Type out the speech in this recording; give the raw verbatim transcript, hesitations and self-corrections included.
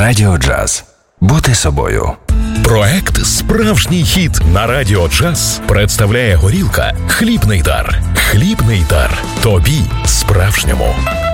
Радіо Джаз. Бути собою. Проект «Справжній хіт» на Радіо Джаз представляє горілка «Хлібний дар». Хлібний дар. Тобі справжньому.